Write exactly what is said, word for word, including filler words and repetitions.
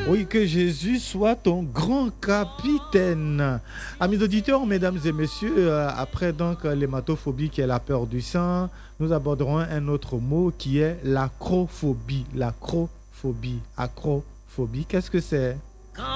Oui, que Jésus soit ton grand capitaine. Amis auditeurs, mesdames et messieurs, euh, après donc euh, l'hématophobie qui est la peur du sang, nous aborderons un autre mot qui est l'acrophobie. L'acrophobie. Acrophobie, qu'est-ce que c'est?